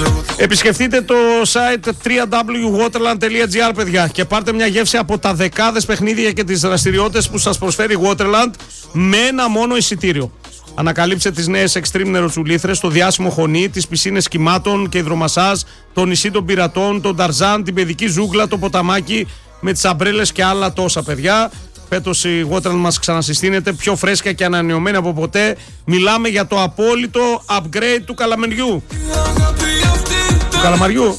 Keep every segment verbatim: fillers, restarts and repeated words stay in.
Επισκεφτείτε το site double-u double-u double-u τελεία waterland τελεία gr, παιδιά, και πάρτε μια γεύση από τα δεκάδες παιχνίδια και τις δραστηριότητες που σας προσφέρει Waterland με ένα μόνο εισιτήριο. Ανακαλύψτε τις νέες Extreme νεροτσουλήθρες, το διάσημο χωνί, τις πισίνες κυμάτων και υδρομασάζ, το νησί των πειρατών, τον Ταρζάν, την παιδική ζούγκλα, το ποταμάκι με τις αμπρέλες και άλλα τόσα, παιδιά. Φέτος η Waterland μας ξανασυστήνεται πιο φρέσκα και ανανεωμένη από ποτέ. Μιλάμε για το απόλυτο upgrade του καλαμαριού. Του καλαμαριού.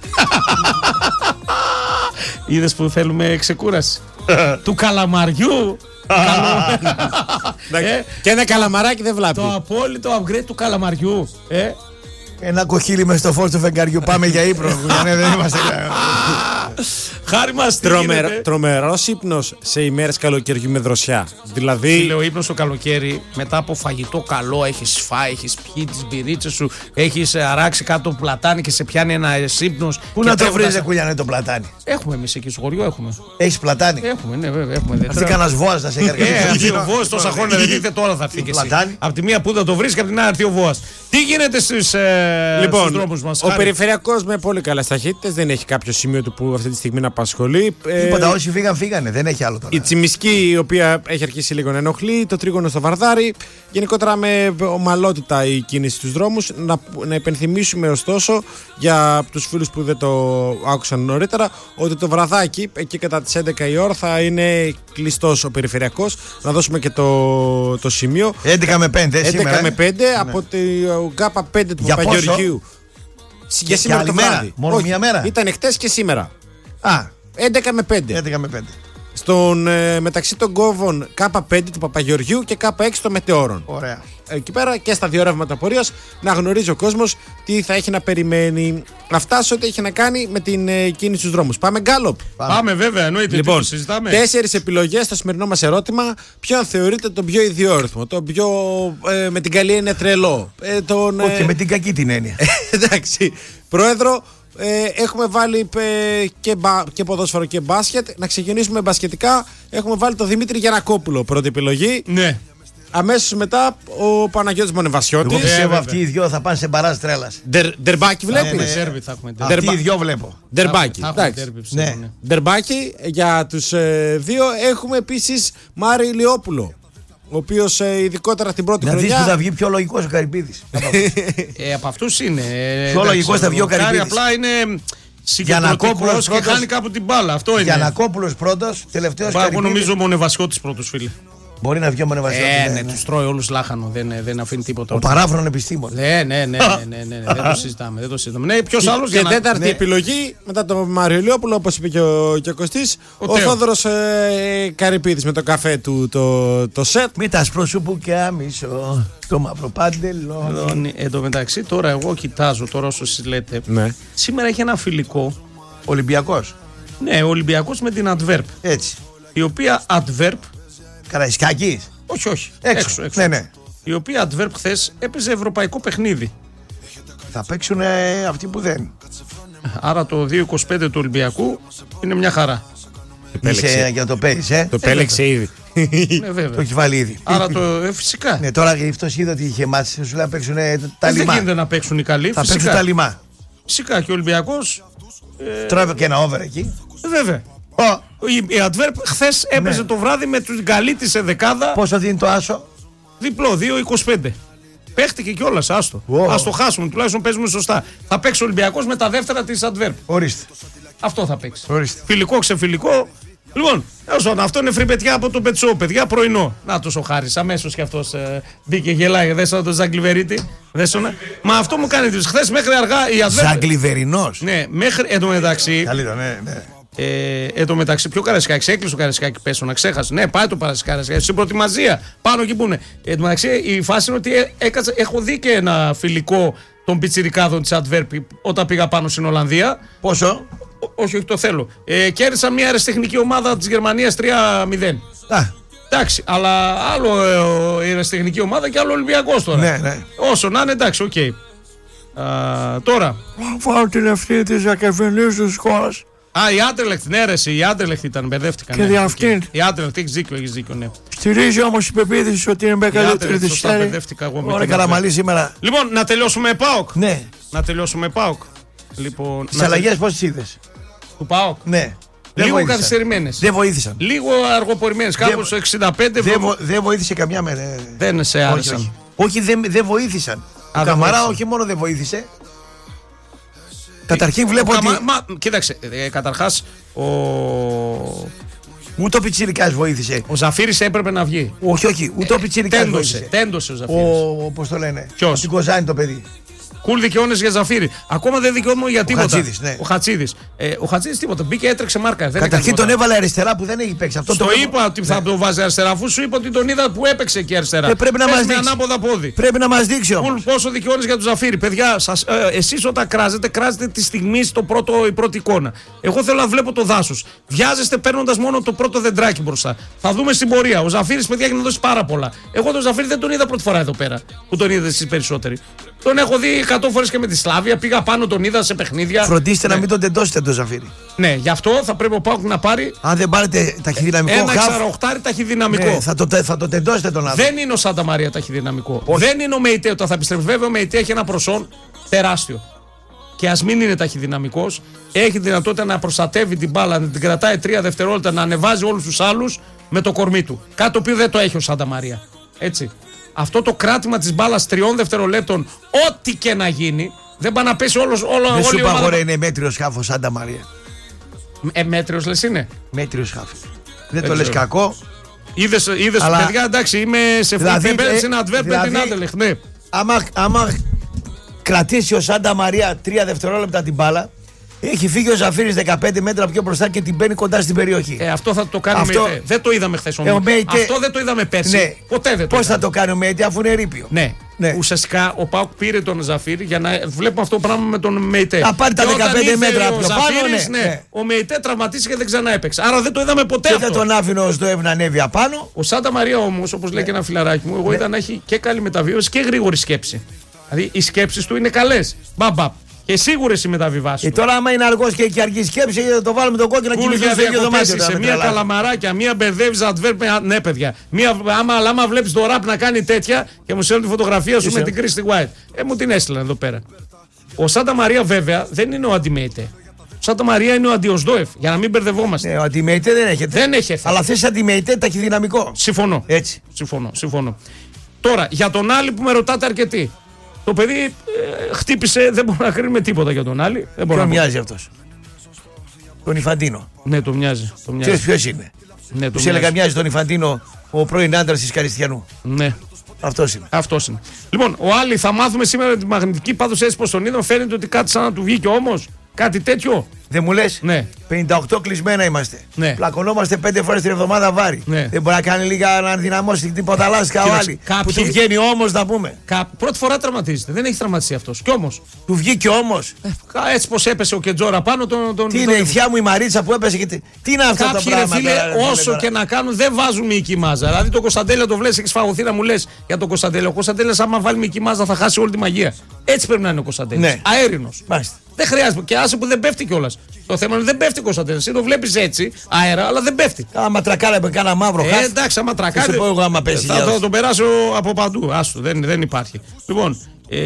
Είδες που θέλουμε ξεκούραση. Του καλαμαριού. ε, και ένα καλαμαράκι δεν βλάπτει. Το απόλυτο upgrade του καλαμαριού. Ε. Ένα κοχύλι μες στο φως του φεγγαριού. Πάμε για ύπνο. Ναι, δεν είμαστε. Χάρη μας. Τρομερ, τρομερός ύπνος σε ημέρες καλοκαιριού με δροσιά. Δηλαδή. Φίλε, ο ύπνος το καλοκαίρι μετά από φαγητό καλό, έχεις φάει, έχεις πιει τις μπυρίτσες σου, έχεις αράξει κάτω από πλατάνι και σε πιάνει ένα ύπνος. Πού να το βρεις, Κουλιανέ, το πλατάνι? Έχουμε εμείς εκεί στο χωριό, έχουμε. Έχεις πλατάνι? Έχουμε, ναι, βέβαια. Έχουμε. Αυτή κανένας βόας να σε καρκαλίσει. Ε, ο βόας τόσα χρόνια δεν δείτε, τώρα θα έρθει και εσύ. Από τη μία που θα το βρεις και από την άλλη έρθει ο βόας. Τι γίνεται στις, ε, λοιπόν, στους δρόμους μας? Ο περιφερειακός με πολύ καλές ταχύτητες, δεν έχει κάποιο σημείο του που αυτή τη στιγμή να απασχολεί. Τίποτα, ε, όσοι φύγαν, φύγανε, δεν έχει άλλο τώρα. Η Τσιμισκή, η οποία έχει αρχίσει λίγο να ενοχλεί, το τρίγωνο στο Βαρδάρι. Γενικότερα με ομαλότητα η κίνηση στους δρόμους. Να, να υπενθυμίσουμε ωστόσο για τους φίλους που δεν το άκουσαν νωρίτερα ότι το βραδάκι, εκεί κατά τις έντεκα η ώρα, θα είναι κλειστός ο περιφερειακός. Να δώσουμε και το, το σημείο. έντεκα με πέντε έντεκα σήμερα. με πέντε ναι. Από το ΚΑΠΑ πέντε του Παπαγεωργίου. Για, για σήμερα το βράδυ. Μόνο Όχι, μία μέρα. Ήταν χτες και σήμερα. Α, έντεκα με πέντε. έντεκα με πέντε. Στον, ε, μεταξύ των κόβων ΚΑΠΑ πέντε του Παπαγεωργίου και ΚΑΠΑ έξι των Μετεώρων. Ωραία. Εκεί πέρα και στα δύο ρεύματα πορείας να γνωρίζει ο κόσμος τι θα έχει να περιμένει. Αυτά σε ό,τι έχει να κάνει με την ε, κίνηση στους δρόμους. Πάμε γκάλοπ. Πάμε, Πάμε βέβαια, εννοείται. Λοιπόν, συζητάμε. Τέσσερις επιλογές στο σημερινό μας ερώτημα. Ποιον θεωρείτε τον πιο ιδιόρυθμο, τον πιο ε, με την καλή έννοια τρελό. Ε, τον, Όχι, ε, με την κακή την έννοια. Εντάξει. Πρόεδρο, ε, έχουμε βάλει ε, και, μπα, και ποδόσφαιρο και μπάσκετ. Να ξεκινήσουμε μπασκετικά. Έχουμε βάλει τον Δημήτρη Γιαννακόπουλο, πρώτη επιλογή. Ναι. Αμέσως μετά ο Παναγιώτης Μονεβασιώτης. Εγώ πιστεύω ε, αυτοί οι δυο θα πάνε σε μπαράζ τρέλας. Ντερ, ντερμπάκι βλέπεις. Ναι, ναι. Σέρβι θα έχουμε. Αυτοί οι δυο βλέπω. Ντερμπάκι. Ναι. Ντερμπάκι για τους ε, δύο. Έχουμε επίσης Μάρη Ηλιόπουλο, ο οποίος ε, ειδικότερα την πρώτη να χρονιά. Να δεις που θα βγει πιο λογικός ο Καρυπίδης. ε, από αυτούς είναι. Πιο λογικός θα βγει ο Καρυπίδης. Απλά είναι συγκεντρωτικός και κάνει κάπου την μπάλα. Αυτό είναι. Γιαννακόπουλος πρώτος, τελευταίος Καρυπίδης. Εγώ νομίζω Μονεβασιώτης πρώτος, φίλε. Μπορεί να βγει ο Μονεβασιώτης. Ε, ναι, ναι, ναι. Τους τρώει όλους λάχανο, δεν, δεν αφήνει τίποτα. Ο παράφρον επιστήμον. Ναι, ναι, ναι, ναι, ναι, ναι, ναι, δεν το συζητάμε. Δεν το συζητάμε. Ναι, ποιος άλλος? Και για να... τέταρτη ναι. επιλογή μετά τον Μάριο Ηλιόπουλο, όπως είπε και ο, και ο Κωστής, ο, ο Θόδωρος ε, Καρυπίδης με το καφέ του το, το σετ. Με τα σπρόσου που και άμισο, το μαύρο παντελόνι. Εν τω μεταξύ, τώρα εγώ κοιτάζω, τώρα όσο εσείς λέτε, ναι. Σήμερα έχει ένα φιλικό. Ολυμπιακός. Ναι, ο Ολυμπιακός με την Αντβέρπ. Έτσι. Η οποία Αντβέρπ. Καραϊσκάκης. Όχι, όχι. Έξω. έξω, έξω. Ναι, ναι. Η οποία Αντβέρπ χθες έπαιζε ευρωπαϊκό παιχνίδι. Θα παίξουν ε, αυτοί που δεν. Άρα το δύο είκοσι πέντε του Ολυμπιακού είναι μια χαρά. Είσαι για το παίζεις, ε. Το επέλεξε ήδη. Ναι, βέβαια. Το έχει βάλει ήδη. Άρα το. Ε, φυσικά. Ναι, τώρα αυτός είδε ότι είχε μάτσει. Σου λέει να παίξουν τα λιμά. Δεν γίνεται να παίξουν οι καλοί. Θα φυσικά. παίξουν τα λιμά. Φυσικά και ο Ολυμπιακός. Ε... Τρώει και ένα over εκεί. Ε, βέβαια. Oh. Η, η Αντβέρπ χθες έπαιζε ναι. Το βράδυ με τους καλή της σε δεκάδα. Πόσο δίνει το άσο? Διπλό, δύο είκοσι πέντε. Παίχτηκε κιόλας, άστο. Wow. Ας το χάσουμε, τουλάχιστον παίζουμε σωστά. Θα παίξει ο Ολυμπιακός με τα δεύτερα της Αντβέρπ. Ορίστε. Αυτό θα παίξει. Ορίστε. Φιλικό, ξεφιλικό. Λοιπόν, αυτό είναι φρυπετιά από το Πετσό, παιδιά, πρωινό. Να το ο Χάρης, αμέσως κι αυτός ε, μπήκε γελάει. Δέσαι τον Ζαγκλιβερίτη. Δέσαι. Μα αυτό μου κάνει χθες μέχρι αργά η Αντβέρπ. Ζαγκλιβερινός. Ναι, μέχρι εντωμεταξύ. Καλύτερα, ναι, ναι. Ε, εν τω μεταξύ, πιο Καραϊσκάκης, έκλεισε ο Καραϊσκάκη πέσω να ξέχασε. Ναι, πάει το Καραϊσκάκη, στην προετοιμασία. Πάνω εκεί που είναι. Εν τω μεταξύ, η φάση είναι ότι έ, έκατσα, έχω δει και ένα φιλικό των πιτσιρικάδων της Αντβέρπη όταν πήγα πάνω στην Ολλανδία. Πόσο? Ό, όχι, όχι, το θέλω. Ε, κέρδισαν μια αεραστεχνική ομάδα της Γερμανίας τρία μηδέν. Α. Εντάξει, αλλά άλλο ε, η αεραστεχνική ομάδα και άλλο Ολυμπιακός τώρα. Ναι, ναι. Όσο να είναι, εντάξει, οκ. Okay. Τώρα. Φάω την ευθύνη της ακαδημίας της χώρας. Α, η Άντρελεχτ, ναι, ρε, η Άντρελεχτ ήταν, μπερδεύτηκαν. Και ναι, δι' αυτήν. Η Άντρελεχτ, έχει δίκιο, έχει δίκιο, ναι. Στηρίζει όμως η πεποίθηση ότι είναι μεγαλύτερη της Άντρελεχτ, μπερδεύτηκα εγώ με Ωραία, την Καραμαλή σήμερα. Λοιπόν, να τελειώσουμε ΠΑΟΚ. Ναι. Να τελειώσουμε ΠΑΟΚ. Λοιπόν, Τις αλλαγές πώς είδες? Του ΠΑΟΚ. Ναι. Λίγο καθυστερημένες. Δεν βοήθησαν. Λίγο αργοπορημένες. Κάπου στο εξήντα πέντε. Δεν βο, δε βοήθησε καμιά μέρα. Δεν σε άρεσαν. Όχι, όχι. όχι δεν δε βοήθησαν. Α, ο δεν Καμαρά βοήθησαν. όχι μόνο δεν βοήθησε. Καταρχήν βλέπω ότι. Καμα... Μα, κοίταξε, ε, καταρχάς ο, Ούτε ο Πιτσιρικάς βοήθησε. ο Ζαφύρης έπρεπε να βγει. Όχι, όχι. Ούτε ο Πιτσιρικάς Τέντωσε, βοήθησε. τέντωσε ο Ζαφύρης. Ο. Πώς το λένε. Ποιος? Από την Κοζάνη το παιδί. Κουλ δικαιώνες για Ζαφύρη. Ακόμα δεν δικαιώνω για τίποτα. Χατζίδης, ναι. Ο Χατσίδης. Ε, ο Χατσίδης τίποτα. Μπήκε, έτρεξε μάρκα. Δεν Καταρχήν έκανε τον τίποτα. έβαλε αριστερά που δεν έχει παίξει. Αυτό Στο το είπα ότι θα το βάζει αριστερά, αφού σου είπα ότι τον είδα που έπαιξε και αριστερά. Ε, πρέπει να Πες μας με δείξει. ανάποδα πόδι. Πρέπει να μας δείξει Κουλ, όμως. πόσο δικαιώνεις για τον Ζαφύρη. Παιδιά, σας, ε, εσείς όταν κράζετε, κράζετε τη στιγμή στο πρώτο, η πρώτη εικόνα. Εγώ θέλω να βλέπω το δάσος. Βιάζεστε παίρνοντας μόνο το πρώτο δεντράκι μπροστά. Θα δούμε στην πορεία. Ο Ζαφύρης, παιδιά, έχει να δώσει πάρα πολλά. Εγώ τον Ζαφύρη δεν τον είδα πρώτη φορά εδώ πέρα. Που τον είδατε εσείς περισσότεροι. Τον έχω δει εκατό φορές και με τη Σλάβια. Πήγα πάνω, τον είδα σε παιχνίδια. Φροντίστε ναι. να μην τον τεντώσετε τον Ζαφύρη. Ναι, γι' αυτό θα πρέπει ο Πάουκ να πάρει Αν δεν πάρετε ταχυδυναμικό ένα χαφ, εξαροχτάρι ταχυδυναμικό. ναι, θα, το, θα το τεντώσετε τον άνθρωπο. Δεν είναι ο Σάντα Μαρία ταχυδυναμικό. Δεν είναι ο Μεϊτέ όταν θα επιστρέψει. Βέβαια, ο Μεϊτέ έχει ένα προσόν τεράστιο. Και ας μην είναι ταχυδυναμικός, έχει δυνατότητα να προστατεύει την μπάλα, να την κρατάει τρία δευτερόλεπτα, να ανεβάζει όλους τους άλλους με το κορμί του. Κάτι το οποίο δεν το έχει ο Σάντα Μαρία. Έτσι. Αυτό το κράτημα της μπάλας τριών δευτερολέπτων, ό,τι και να γίνει, δεν πάει να πέσει όλος, όλο, Δεν σου όλη η είπα ομάδα. αγόρε, είναι μέτριος χάφος Σάντα Μαρία. Ε, μέτριος λες είναι. Μέτριος χάφ. Δεν Δεν το λες ξέρω. κακό. Είδες, είδες Αλλά- παιδιά, εντάξει, είμαι σε Δηλαδή, φουλ ε, στην Αντβέρπ με δηλαδή- την Άντελεχτ, ναι. Άμα, άμα κρατήσει ο Σάντα Μαρία τρία δευτερόλεπτα την μπάλα, έχει φύγει ο Ζαφύρης δεκαπέντε μέτρα πιο μπροστά και την μπαίνει κοντά στην περιοχή. Ε, αυτό θα το κάνει Αυτό- ο Μεϊτέ. Δεν το είδαμε χθες Ε, ο όμως. Μεϊτέ- Αυτό δεν το είδαμε πέρσι. Ναι. Ποτέ δεν το Πώς θα είδαμε. το κάνει ο Μέιτε αφού είναι ρήπιο. Ναι. Ναι. Ουσιαστικά ο Πάουκ πήρε τον Ζαφύρη για να βλέπουμε αυτό το πράγμα με τον Μεϊτέ. Να πάρει τα Και όταν δεκαπέντε ήρθε μέτρα ο πιο πάνω, Ζαφύρης, ναι, ναι, ναι. ο Μεϊτέ τραυματίστηκε και δεν ξανά έπαιξε. Άρα δεν το είδαμε ποτέ Και αυτό. δεν τον άφηνε ο Σντοεύ να ανέβει απάνω. Ο Σάντα Μαρία όμως, όπως λέει και ένα φιλαράκι μου, εγώ είδα να έχει και καλή μεταβίωση και γρήγορη σκέψη. Δηλαδή οι σκέψεις του είναι καλές. Μπαμπαπ. Και σίγουρες οι μεταβιβάσεις Και του. τώρα, άμα είναι αργός και έχει αργή σκέψη, θα το βάλουμε τον κόκκινο να Κούλ κοιμηθεί για στο ίδιο διακοπές δωμάτιο. σε να με μία τρελάσει. καλαμαράκια, μία μπερδεύει Αντβέρπ. Ναι, παιδιά. Μία, άμα, αλλά άμα βλέπει το ραπ να κάνει τέτοια και μου στέλνουν τη φωτογραφία σου Είσαι. με την Κρίστη White. Ε, μου την έστειλαν εδώ πέρα. Ο Σάντα Μαρία βέβαια δεν είναι ο αντιμέιτε. Ο Σάντα Μαρία είναι ο αντιοσδόεφ. Για να μην μπερδευόμαστε. Ναι, ο αντιμέιτε δεν έχετε. Δεν έχει έφερε. Αλλά θες αντιμέιτε ταχυδυναμικό. Συμφωνώ. Έτσι. Συμφωνώ. Συμφωνώ. Τώρα, για τον Άλλη που με ρωτάτε αρκετοί. Το παιδί ε, χτύπησε, δεν μπορούμε να κρίνουμε τίποτα για τον Άλλη. Δεν μπορώ Ποιον να πω. μοιάζει αυτός? Τον Ιφαντίνο. Ναι, το μοιάζει. Το μοιάζει. Ξέρεις ποιος είναι? Ναι, το Τους μοιάζει. έλεγα μοιάζει τον Ιφαντίνο ο πρώην άντρας της Καριστιανού. Ναι. Αυτός είναι. Αυτό είναι. Λοιπόν, ο Άλλη θα μάθουμε σήμερα τη μαγνητική πάθος έτσι πως τον είδαμε. Φαίνεται ότι κάτι σαν να του βγήκε όμως. Κάτι τέτοιο. Δεν μου λες? Ναι. πενήντα οκτώ κλεισμένα είμαστε. Ναι. Πλακωνόμαστε πέντε φορές την εβδομάδα βάρη. Ναι. Δεν μπορεί να κάνει λίγα να ενδυναμώσει την ποταλάσκα ο Κοίταξε, Άλλη. κάποιοι- Που του βγαίνει όμως να πούμε. Κα... Πρώτη φορά τραυματίζεται. Δεν έχει τραυματιστεί αυτός. Κι όμως. Του βγήκε όμως. Έτσι πως έπεσε ο Κεντζόρα πάνω τον. τον Τι τον- είναι η θιά μου η Μαρίτσα που έπεσε και τι, τι είναι αυτό το Κάποιοι ρε πράγμα. φίλε, τώρα, ρε φίλε, όσο τώρα. και να κάνουν, δεν βάζουν μυϊκή μάζα. Δηλαδή το Κωνσταντέλια το βλέπει, έχει φαγωθεί να μου λε για τον Κωνσταντέλια. Ο Κωνσταντέλια, άμα βάλει μυϊκή μάζα, θα χάσει όλη τη μαγεία. Έτσι πρέπει να είναι ο Κωνσταντέλια. Ναι. Αέρινο. Μάλιστα. Δεν χρειάζεται. Και άσε που δεν πέφτει κιόλα. Το θέμα είναι ότι δεν πέφτει ο Κωνσταντέλια. Εσύ το βλέπει έτσι, αέρα, αλλά δεν πέφτει. Κάνα ματρακάρα με κάνα μαύρο Ε, χάφ. εντάξει, άμα τρακάρει. Θα σου πω εγώ άμα πέσει, Θα, γεια θα σου. τον περάσω από παντού. Άστο, δεν, δεν υπάρχει. Λοιπόν,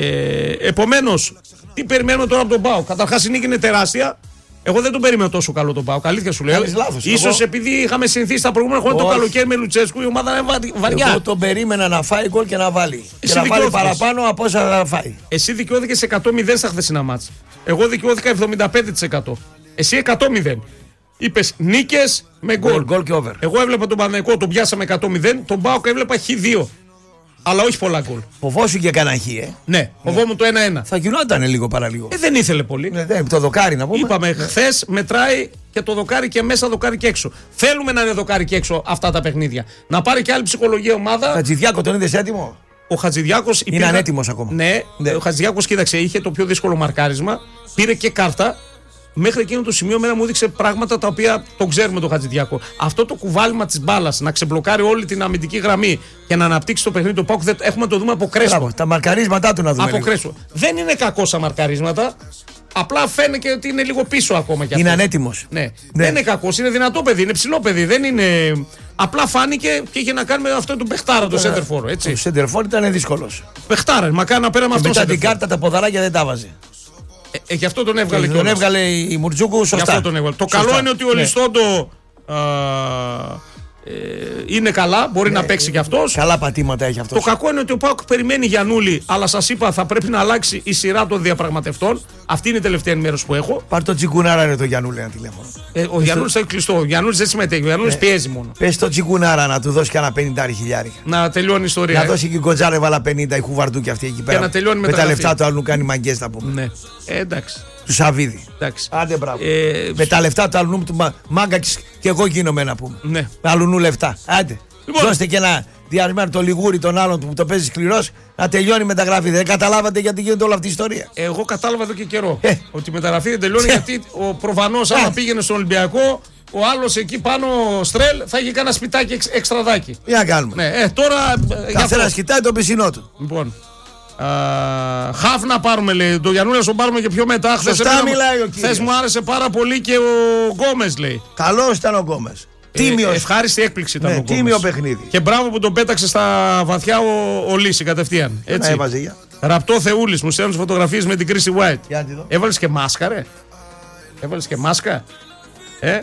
ε, επομένω, τι περιμένουμε τώρα από τον Πάο. Καταρχάς η νίκη είναι τεράστια. Εγώ δεν τον περίμενα τόσο καλό τον Πάο. Αλήθεια σου λέω. Κάνεις λάθος. Ίσως Εγώ- επειδή είχαμε συνηθίσει τα προηγούμενα χρόνια το Όχι. καλοκαίρι με Λουτσέσκου, η ομάδα είναι βα- βαριά. Εγώ τον περίμενα να φάει γκολ και να βάλει. Εσύ και να βάλει δικαιώθηκες. παραπάνω από όσα θα φάει. Εσύ δικαιώθηκες εκατό μηδέν στα χθεσινά μάτς. Εγώ δικαιώθηκα εβδομήντα πέντε τοις εκατό. Εσύ εκατό μηδέν. Είπες νίκες με γκολ. Γκολ, γκολ και over. Εγώ έβλεπα τον Παναθηναϊκό, τον πιάσαμε εκατό μηδέν. Τον Πάοκ έβλεπα χ δύο. Αλλά όχι πολλά γκολ. Φοβόσου και κανένα χ, ε. Ναι, φοβόμουν το ένα ένα. Θα γινόταν λίγο παραλίγο. Ε, δεν ήθελε πολύ. Ναι, ναι, το δοκάρι να πούμε. Είπαμε χθε μετράει και το δοκάρι και μέσα, δοκάρι και έξω. Θέλουμε να είναι δοκάρι και έξω αυτά τα παιχνίδια. Να πάρει και άλλη ψυχολογία ομάδα. Χατζηδιάκο τον είδες έτοιμο. Ο Χατζηδιάκος Είναι ανέτοιμος ακόμα. Ναι, Ναι. ο Χατζηδιάκος κοίταξε, είχε το πιο δύσκολο μαρκάρισμα. Πήρε και κάρτα. Μέχρι εκείνο το σημείο μένα μου έδειξε πράγματα τα οποία το ξέρουμε τον Χατζηδιάκο. Αυτό το κουβάλιμα τη μπάλα να ξεμπλοκάρει όλη την αμυντική γραμμή και να αναπτύξει το παιχνίδι του Πάουκ, έχουμε να το δούμε από Κρέσπο. Μπράβο, τα μαρκαρίσματά του να δούμε. Από λίγο. Κρέσπο. Δεν είναι κακό σαν μαρκαρίσματα. Απλά φαίνεται ότι είναι λίγο πίσω ακόμα κι αυτό. Είναι ανέτοιμος. Ναι. Ναι. Δεν είναι κακό, είναι δυνατό παιδί, είναι ψηλό παιδί. Δεν είναι... Απλά φάνηκε και είχε να κάνει με αυτό του Πεχτάρα, το center for. Ο Έτσι. Σέντερφορ ήταν δύσκολος. Πεχτάρα, μακάρι να πέραμε αυτό Μετά center την for. κάρτα τα ποδαράκια δεν τα βάζε. Ε, ε, γι' αυτό τον έβγαλε Τον κιόλας. έβγαλε η Μουρτζούκου, σωστά. Γι' αυτό τον έβγαλε. Το Σωστά. καλό είναι ότι ο Ναι. Λιστόντο α, ε, είναι καλά, μπορεί να παίξει κι αυτός. Καλά πατήματα έχει αυτό. Το κακό είναι ότι ο ΠΑΟΚ περιμένει Γιαννούλη, αλλά σας είπα θα πρέπει να αλλάξει η σειρά των διαπραγματευτών. Αυτή είναι η τελευταία ενημέρωση που έχω. Πάρ' το Τσιγκουνάρα είναι το Γιαννούλη ένα τηλέφωνο. Ε, ο Γιαννούλης θα έχει κλειστό. Ο Γιαννούλης δεν συμμετέχει. Ο Γιαννούλης πιέζει μόνο. Πες το Τσιγκουνάρα να του δώσει κανένα πενήντα χιλιάρικα. Να τελειώνει η ιστορία. Να ε. δώσει και η Κοντζάρε βάλα πενήντα, η Χουβαρντού και αυτή εκεί πέρα. να τελειώνει με τα μεταγραφή. λεφτά του άλλου κάνει μαγκές να πούμε. Ναι. Ε, εντάξει. Του Σαββίδη. εντάξει. Άντε μπράβο. Ε, Με τα λεφτά του αλλού του μα- μάγκα και και εγώ γίνομαι να πούμε. Ναι. Με αλλουνού λεφτά. Άντε. Λοιπόν. Δώστε και ένα διαρρημένο το λιγούρι των άλλων που το παίζει σκληρό να τελειώνει η μεταγραφή. Δεν καταλάβατε γιατί γίνεται όλη αυτή η ιστορία. Εγώ κατάλαβα εδώ και καιρό Ε. ότι η μεταγραφή δεν τελειώνει γιατί ο προφανώς άμα Ε. πήγαινε στον Ολυμπιακό, ο άλλος εκεί πάνω στρέλ θα είχε κανένα σπιτάκι εξ, εξτραδάκι. Τι να κάνουμε. Ναι, ε, τώρα. ε, γι' αυτό. Καθένα κοιτάει τον πισινό του. Λοιπόν. Α, χαφ να πάρουμε, λέει. Το Γιαννούλη να τον πάρουμε και πιο μετά. Χθες Σωστά εμένα- μιλάει ο κύριος. χθες μου άρεσε πάρα πολύ και ο Γκόμες, λέει. Καλό ήταν ο Γκόμε. Τίμιο. Ε, ευχάριστη έκπληξη ήταν Ναι, ο Γκόμες. τίμιο παιχνίδι. Και μπράβο που τον πέταξε στα βαθιά ο, ο Λύση κατευθείαν. Να Έτσι. έβαζε για. Ραπτό Θεούλη, μου στέλνουν φωτογραφίες με την Κρίση White. Για να τη δω. Έβαλε και μάσκα, ρε. Έβαλε και μάσκα. Ε.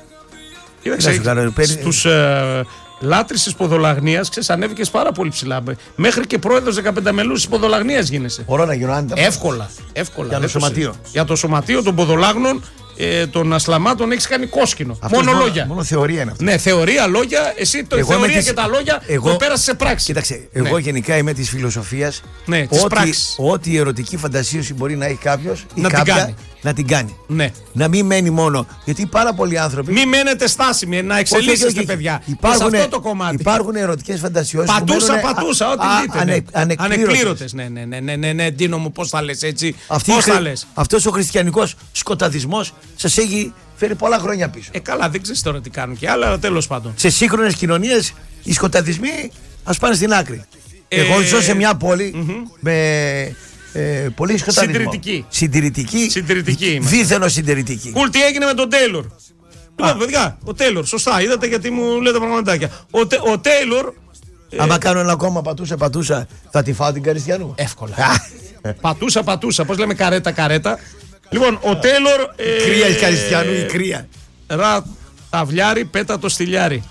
Να σου κάνω, παίρνει- Στου ε, λάτρε τη ποδολαγνία, ξέρει, ανέβηκε πάρα πολύ ψηλά. Μέχρι και πρόεδρο δεκαπέντε μελού τη ποδολαγνία γίνεσαι. Μπορώ να γίνω άνετα. Εύκολα. εύκολα. Για το Δεν σωματείο. συ- Για το σωματείο των ποδολάγνων, ε, των ασλαμάτων έχει κάνει κόσκινο. Αυτός Μόνο λόγια. Μόνο θεωρία είναι αυτό. Ναι, θεωρία, λόγια. Εσύ το Εγώ θεωρία είμαι της- και τα λόγια εγώ- το πέρασε σε πράξη. Κοίταξε, εγώ Ναι. γενικά είμαι τη φιλοσοφία Ναι, της ότι, πράξης. ό,τι ερωτική φαντασίωση μπορεί να έχει κάποιο ή Να την κάποια κάνει. να την κάνει. Ναι. Να μην μένει μόνο. Γιατί πάρα πολλοί άνθρωποι. Μην μένετε στάσιμοι, να Όχι, όχι, εξελίσσεστε, όχι. παιδιά. Υπάρχουν, σε αυτό το κομμάτι. υπάρχουν ερωτικέ φαντασιώσει. Πατούσα, πατούσα, ό,τι δείτε. Ανε, ναι. Ανεκπλήρωτες. Ναι, ναι, ναι, ναι, ναι, ναι, Ντίνο μου, πώς θα λες έτσι. Πώς θα λες. Αυτό ο χριστιανικός σκοταδισμός σας έχει φέρει πολλά χρόνια πίσω. Ε, καλά, δεν ξέρεις τώρα τι κάνουν και άλλα, αλλά τέλος πάντων. Σε σύγχρονες κοινωνίες οι σκοταδισμοί ας πάνε στην άκρη. Ε, Εγώ ζω σε μια πόλη με ε, πολύ σκοταδισμό. Συντηρητική. Συντηρητική. Συντηρητική είμαστε. Δίθενο συντηρητική. Κουλ, τι έγινε με τον Τέιλορ. Λοιπόν, παιδιά, ο Τέιλορ, σωστά, είδατε γιατί μου λέτε πραγματάκια. Ο, Τε, ο Τέιλορ. Άμα κάνω ένα κόμμα πατούσα πατούσα θα τη φάω την Καριστιανού. Εύκολα. πατούσα, πατούσα, πώς λέμε καρέτα, καρέτα. Λοιπόν, ο Τέιλορ. Ε, Κρύα η Καριστιανού, η κρύα. Ρα, ταυλιάρι, πέτα το στυλιάρι.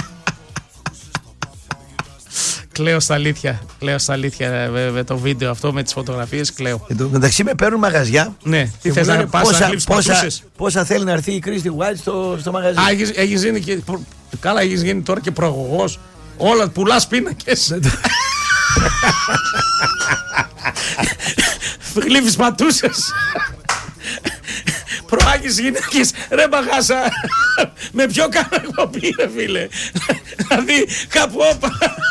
Κλαίω στα αλήθεια. Κλαίω στα αλήθεια με, με το βίντεο αυτό, με τις φωτογραφίες, κλαίω. Εν τω μεταξύ με παίρνουν μαγαζιά. Ναι, και τι μου θες να λένε πας να κλείψεις πόσα, πατούσες? πόσα θέλει να έρθει η Κρίστη White στο, στο μαγαζί. Α, έχεις, έχεις γίνει και. προ- Καλά, έχεις γίνει τώρα και προαγωγός. Όλα, πουλάς πίνακες. Γλύφεις πατούσες. Προάγεις γυναίκες. Ρε μπαγάσα. Με ποιο κάνω εκπομπή, ρε φίλε. Δηλαδή, κάπου όπα.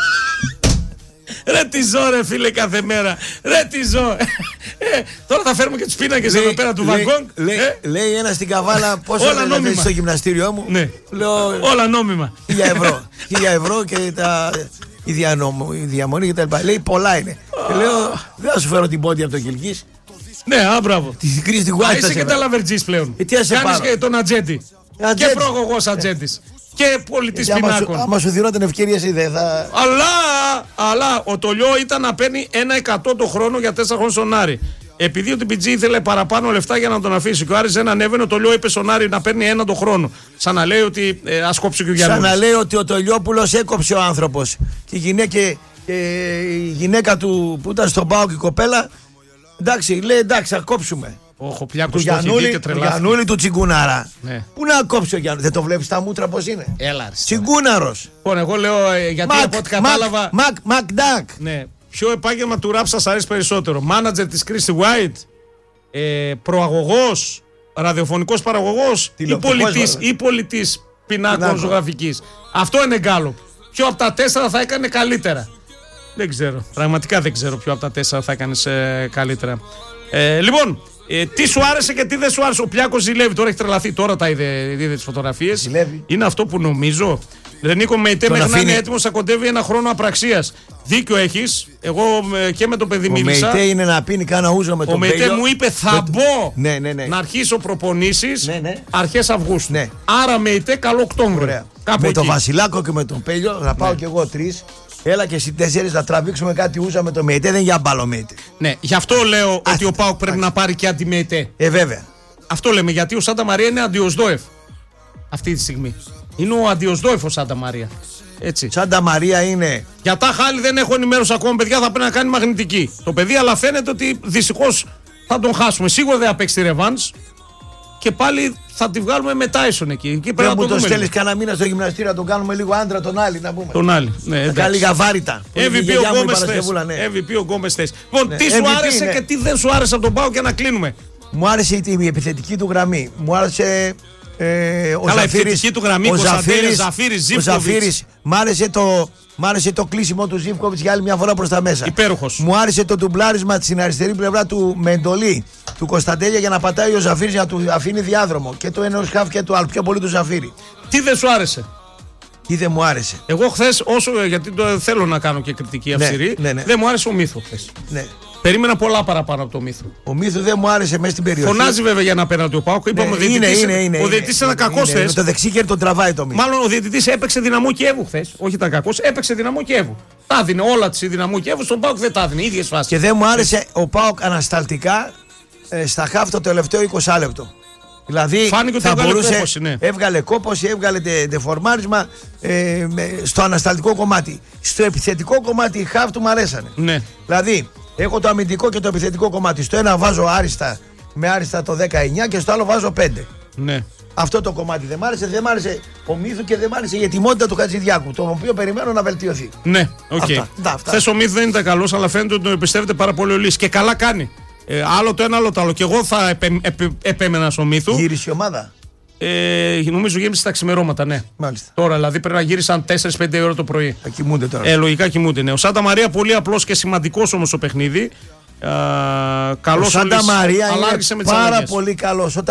Ρε τι ζω, ρε φίλε, κάθε μέρα. Ρε τι ζω. Ε, τώρα θα φέρουμε και τους πίνακες εδώ πέρα του λέει, βαγκόν. λέει, Ε, λέει ένα στην Καβάλα πόσο όλα θέλει να νόμιμα. θέσει στο γυμναστήριό μου. Ναι. Λέω Όλα νόμιμα. χίλια ευρώ. Χίλια ευρώ και τα, η, διανομ, η διαμονή και τα λοιπά. Λέει πολλά είναι. Και λέω δεν θα σου φέρω την πόντι από το Κιλκής. Ναι, α, μπράβο. Τη Κρίστη Α, White θα είσαι σε και φέρω. τα λαβερτζής πλέον. Ε, τι να σε Κάνεις πάρω. και τον ατζέντη. Ατζέντη. Και προγωγός ατζέντης. Και πολιτής Γιατί άμα σου- πινάκων. Άμα σου δίνονταν ευκαιρία εσύ δεν θα... Αλλά, αλλά ο Τολιό ήταν να παίρνει ένα εκατό το χρόνο για τέσσερα χρόνια στον Άρη. Επειδή ο Τιμπιτζή ήθελε παραπάνω λεφτά για να τον αφήσει και ο Άρης δεν ανέβαινε, ο Τολιό είπε στον Άρη να παίρνει ένα το χρόνο. Σαν να λέει ότι ε, ας κόψει και ο Σαν Γιάννης. να λέει ότι ο Τολιόπουλος έκοψε ο άνθρωπος. Και η γυναίκα, και η γυναίκα του που ήταν στον Πάο και η κοπέλα, εντάξει, λέει εντάξει, θα κόψουμε. Ο Του Χοπλιάκος το έχει δει Γιαννούλη, και του τρελάθηκε. Γιαννούλη του Τσιγκουνάρα. Ναι. Πού να κόψει ο Γιαννούλη, δεν το βλέπεις τα μούτρα πως είναι. Έλα ρε. Τσιγκούναρος. Λοιπόν, εγώ λέω ε, γιατί από ό,τι κατάλαβα. Μακ, Μακ, Μακντάκ. Ναι. Ποιο επάγγελμα του ραπ σας αρέσει περισσότερο? Μάνατζερ της Κρίστη White, ε, προαγωγός, ραδιοφωνικός παραγωγός ή Τηλεοπτικός πολιτής, παραγωγός. ή πολιτής πινάκων Πινάκων. ζωγραφικής. Αυτό είναι γκάλο. Ποιο από τα τέσσερα θα έκανε καλύτερα? Δεν ξέρω. Πραγματικά δεν ξέρω ποιο από τα τέσσερα θα έκανε καλύτερα. Ε, λοιπόν, ε, τι σου άρεσε και τι δεν σου άρεσε? Ο Πλιάκος ζηλεύει. Τώρα έχει τρελαθεί. Τώρα τα είδε, είδε τις φωτογραφίες. Ζηλεύει. Είναι αυτό που νομίζω. Ρενίκο Μεϊτέ, Τον μέχρι να είναι αφήνει. έτοιμο, θα κοντεύει ένα χρόνο απραξίας. Δίκιο έχεις. Εγώ ε, και με το παιδί Ο μίλησα. Μεϊτέ είναι να πίνει κάνα ούζο με Ο τον Μεϊτέ Πέλιο. μου είπε θα μπω Ναι, ναι, ναι. να αρχίσω προπονήσεις Ναι, ναι. αρχές Αυγούστου. Ναι. Άρα Μεϊτέ καλό Οκτώβριο. Ωραία. Κάπου Με εκεί. τον Βασιλάκο και με τον Πέλιο θα πάω κι εγώ τρεις Έλα και εσύ τέσσερις να τραβήξουμε κάτι ούζα με το ΜΕΙΤΕ, δεν για μπάλο ΜΕΙΤΕ. Ναι, γι' αυτό λέω ότι ο ΠΑΟΚ πρέπει να πάρει και αντι-ΜΕΙΤΕ. Ε, βέβαια. Αυτό λέμε, γιατί ο Σάντα Μαρία είναι αντιοσδόεφ αυτή τη στιγμή. Είναι ο αντιοσδόεφ ο Σάντα Μαρία. Έτσι. Σάντα Μαρία είναι. Για τα χάλη δεν έχω ενημέρωση ακόμα, παιδιά. Θα πρέπει να κάνει μαγνητική το παιδί, αλλά φαίνεται ότι δυστυχώς θα τον χάσουμε. Σίγουρα δεν θα παίξει τη ρεβάνς και πάλι θα τη βγάλουμε με Τάισον εκεί. εκεί Πρέπει να το στέλνει κανένα μήνα στο γυμναστήριο να τον κάνουμε λίγο άντρα τον άλλη να πούμε. Τον άλλη. Ναι, να κάνει λίγα βάρητα. εμ βι πι ο Γκόμες θες. Λοιπόν, τι σου άρεσε και τι δεν σου άρεσε από τον ΠΑΟΚ και να κλείνουμε. Μου άρεσε η επιθετική του γραμμή. Μου άρεσε. Ε, ο Καλά, Ζαφύρης, η του γραμμή, ο Ζαφύρης, Ζαφύρης, Ζίβκοβιτς. Μ' άρεσε το, μ' άρεσε το κλείσιμο του Ζίβκοβιτς για άλλη μια φορά προς τα μέσα. Υπέροχος. Μου άρεσε το ντουμπλάρισμα στην αριστερή πλευρά του με εντολή του Κωνσταντέλια για να πατάει ο Ζαφύρης για να του αφήνει διάδρομο. Και το ενός χαφ και το άλλο. Πιο πολύ του Ζαφύρη. Τι δεν σου άρεσε? Τι δεν μου άρεσε? Εγώ χθες, όσο γιατί το, θέλω να κάνω και κριτική αυστηρή, ναι, ναι, ναι. δεν μου άρεσε ο Μύθο χθες. Ναι. Περίμενα πολλά παραπάνω από το Μύθο. Ο Μύθο δεν μου άρεσε μέσα στην περιοχή. Φωνάζει βέβαια για ένα πέναλτι ο ΠΑΟΚ. Είπαμε ναι, είναι, είναι, είναι, ο διαιτητής είναι ένα κακό χθες. Με το δεξί τον τραβάει το Μύθο. Μάλλον ο διαιτητής έπαιξε Δυναμό Κιέβου χθες. Όχι ήταν κακός, έπαιξε Δυναμό Κιέβου. Τα έδινε όλα τη Δυναμό Κιέβου, στον ΠΑΟΚ δεν τα έδινε. ίδιες φάσεις. Και δεν μου άρεσε ο ΠΑΟΚ ανασταλτικά ε, στα χαφ το τελευταίο είκοσι λεπτό. Δηλαδή φάνηκε ότι θα έβγαλε μπορούσε, κόπωση, ναι. έβγαλε κόπωση, έβγαλε δεφορμάρισμα ε, στο ανασταλτικό κομμάτι. Στο επιθετικό κομμάτι οι χαφ του μου αρέσανε. Ναι. Δηλαδή έχω το αμυντικό και το επιθετικό κομμάτι. Στο ένα βάζω άριστα με άριστα το δεκαεννιά και στο άλλο βάζω πέντε. Ναι. Αυτό το κομμάτι δεν μ' άρεσε. Δεν μ' άρεσε ο Μύθου και δεν μ' άρεσε η ετοιμότητα του Χατζηδιάκου. Το οποίο περιμένω να βελτιωθεί. Ναι, οκ. Okay. Χθες ο Μύθου δεν ήταν καλός, αλλά φαίνεται ότι τον εμπιστεύεται πάρα πολύ ο Λύσης. Και καλά κάνει. Ε, άλλο το ένα, άλλο το άλλο. Και εγώ θα επέ, επέ, επέμενα στο Μύθου. Γύρισε η ομάδα. Ε, νομίζω γύρισε στα ξημερώματα, ναι. Μάλιστα. Τώρα δηλαδή πρέπει να γύρισαν τέσσερις πέντε ώρα το πρωί. Θα κοιμούνται τώρα. Ε, λογικά κοιμούνται, ναι. Ο Σάντα Μαρία πολύ απλός και σημαντικός όμως στο παιχνίδι. Ε, καλός ο Σάντα Μαρία είναι με πάρα πολύ καλός.